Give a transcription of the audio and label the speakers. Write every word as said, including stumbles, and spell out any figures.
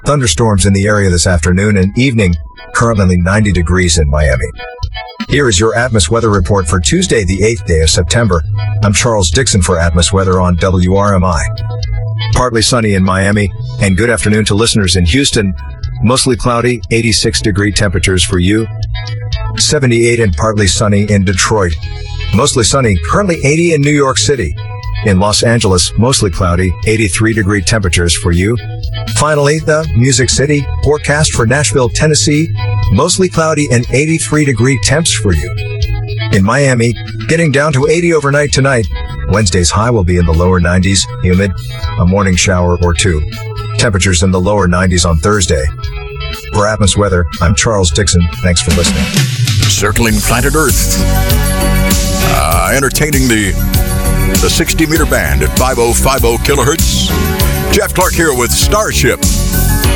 Speaker 1: Thunderstorms in the area this afternoon and evening. Currently ninety degrees in Miami. Here is your Atmos weather report for Tuesday, the eighth day of September. I'm Charles Dixon for Atmos Weather on W R M I. Partly sunny in Miami, and good afternoon to listeners in Houston. Mostly cloudy, eighty-six degree temperatures for you. seventy-eight and partly sunny in Detroit. Mostly sunny, currently eighty in New York City. In Los Angeles, mostly cloudy, eighty-three degree temperatures for you. Finally, the Music City forecast for Nashville, Tennessee, mostly cloudy and eighty-three degree temps for you. In Miami, getting down to eighty overnight tonight. Wednesday's high will be in the lower nineties, humid, a morning shower or two. Temperatures in the lower nineties on Thursday. For Atmos Weather, I'm Charles Dixon. Thanks for listening.
Speaker 2: Circling planet Earth. Uh, entertaining the the sixty meter band at five thousand fifty kilohertz. Jeff Clark here with Starship.